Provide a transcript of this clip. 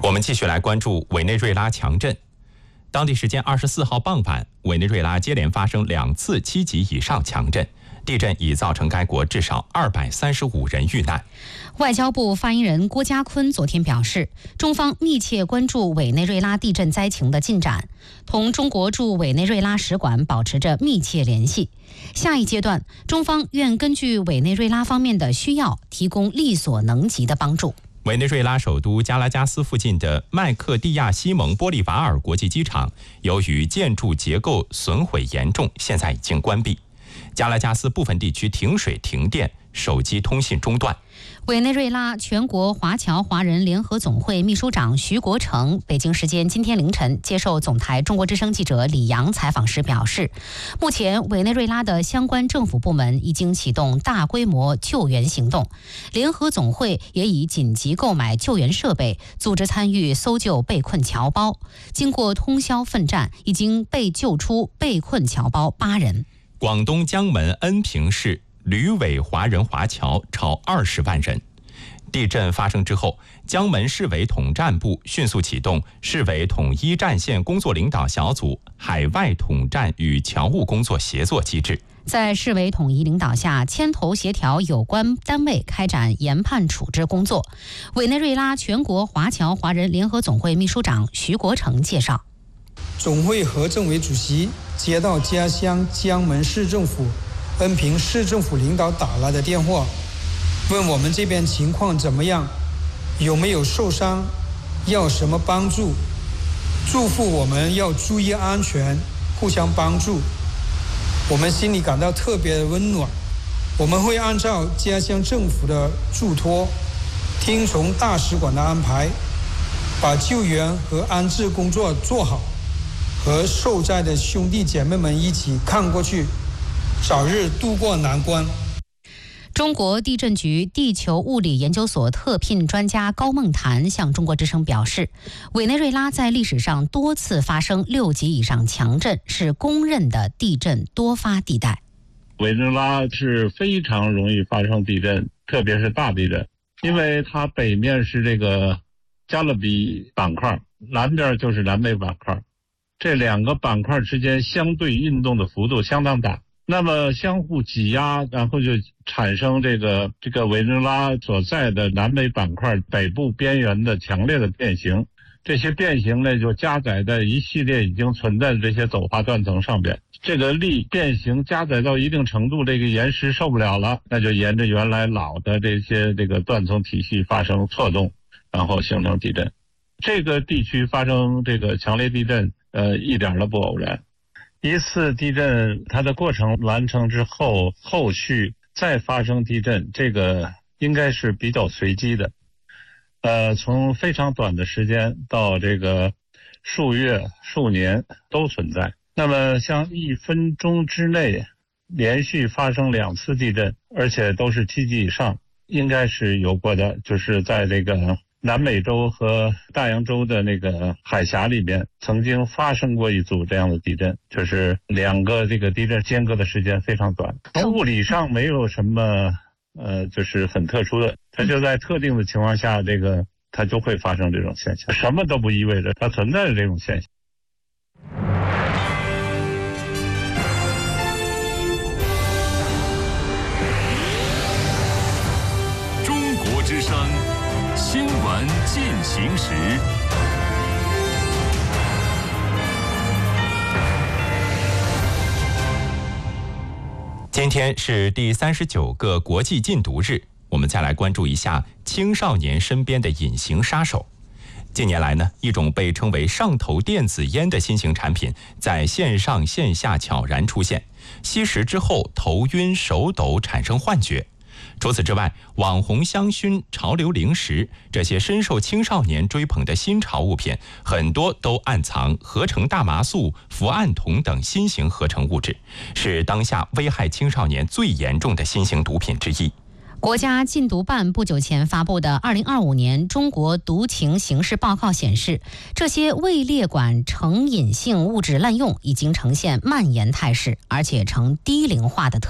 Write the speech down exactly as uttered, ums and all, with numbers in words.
我们继续来关注委内瑞拉强震。当地时间二十四号傍晚，委内瑞拉接连发生两次七级以上强震，地震已造成该国至少二百三十五人遇难。 外交部发言人郭家坤昨天表示，中方密切关注委内瑞拉地震灾情的进展，同中国驻委内瑞拉使馆保持着密切联系。下一阶段，中方愿根据委内瑞拉方面的需要，提供力所能及的帮助。 委内瑞拉首都加拉加斯附近的麦克蒂亚西蒙玻利瓦尔国际机场，由于建筑结构损毁严重，现在已经关闭。加拉加斯部分地区停水停电，手机通信中断。 委内瑞拉全国华侨华人联合总会秘书长徐国成北京时间今天凌晨接受总台中国之声记者李阳采访时表示，目前委内瑞拉的相关政府部门已经启动大规模救援行动，联合总会也已紧急购买救援设备，组织参与搜救被困侨胞。经过通宵奋战，已经被救出被困侨胞八人。 广东江门恩平市旅委华人华侨超二十万人。地震发生之后，江门市委统战部迅速启动市委统一战线工作领导小组海外统战与侨务工作协作机制。 在市委统一领导下，牵头协调有关单位开展研判处置工作。委内瑞拉全国华侨华人联合总会秘书长徐国成介绍， 总会何政委主席接到家乡江门市政府恩平市政府领导打来的电话，问我们这边情况怎么样，有没有受伤，要什么帮助，嘱咐我们要注意安全，互相帮助。我们心里感到特别温暖。我们会按照家乡政府的嘱托，听从大使馆的安排，把救援和安置工作做好，和受灾的兄弟姐妹们一起看过去，早日渡过难关。 中国地震局地球物理研究所特聘专家高梦谭向中国之声表示，委内瑞拉在历史上多次发生六级以上强震，是公认的地震多发地带。 委内瑞拉是非常容易发生地震，特别是大地震，因为它北面是这个加勒比板块，南边就是南美板块，这两个板块之间相对运动的幅度相当大，那么相互挤压，然后就产生这个这个委内瑞拉所在的南美板块北部边缘的强烈的变形。这些变形呢，就加载在一系列已经存在的这些走滑断层上边。这个力变形加载到一定程度，这个岩石受不了了，那就沿着原来老的这些这个断层体系发生错动，然后形成地震。这个地区发生这个强烈地震，呃，一点都不偶然。一次地震它的过程完成之后，后续再发生地震，这个应该是比较随机的。呃，从非常短的时间到这个数月、数年都存在。那么像一分钟之内连续发生两次地震，而且都是七级以上，应该是有过的，就是在这个南美洲和大洋洲的那个海峡里边曾经发生过一组这样的地震，就是两个这个地震间隔的时间非常短。从物理上没有什么呃，就是很特殊的，它就在特定的情况下，这个它就会发生这种现象，什么都不意味着它存在的这种现象。 中国之声新闻进行时。 今天是第三十九个国际禁毒日，我们再来关注一下青少年身边的隐形杀手。近年来呢，一种被称为上头电子烟的新型产品在线上线下悄然出现，吸食之后头晕手抖，产生幻觉。除此之外，网红香薰、潮流零食这些深受青少年追捧的新潮物品，很多都暗藏合成大麻素、伏胺酮等新型合成物质，是当下危害青少年最严重的新型毒品之一。 国家禁毒办不久前发布的《二零二五年中国毒情形势报告》显示，这些未列管成瘾性物质滥用已经呈现蔓延态势，而且呈低龄化的特